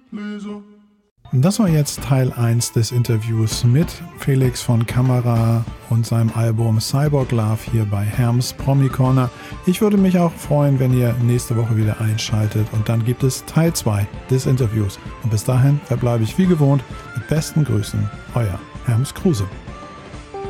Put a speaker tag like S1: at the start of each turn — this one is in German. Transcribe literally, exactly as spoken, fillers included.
S1: Das war jetzt Teil eins des Interviews mit Felix von Kamera und seinem Album Cyborg Love hier bei Herms Promi Corner. Ich würde mich auch freuen, wenn ihr nächste Woche wieder einschaltet und dann gibt es Teil zwei des Interviews. Und bis dahin verbleibe ich wie gewohnt mit besten Grüßen, euer Herms Kruse.